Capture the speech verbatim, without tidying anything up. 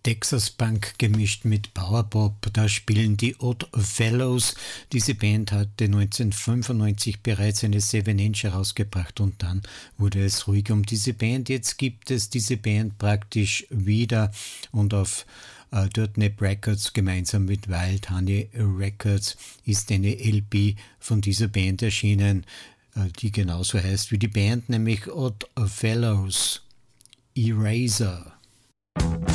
Texas Punk gemischt mit Powerpop. Da spielen die Odd Fellows. Diese Band hatte neunzehnhundertfünfundneunzig bereits eine Seven Inch herausgebracht und dann wurde es ruhig um diese Band. Jetzt gibt es diese Band praktisch wieder und auf äh, Dirtnap Records gemeinsam mit Wild Honey Records ist eine L P von dieser Band erschienen, äh, die genauso heißt wie die Band, nämlich Odd Fellows. Eraser.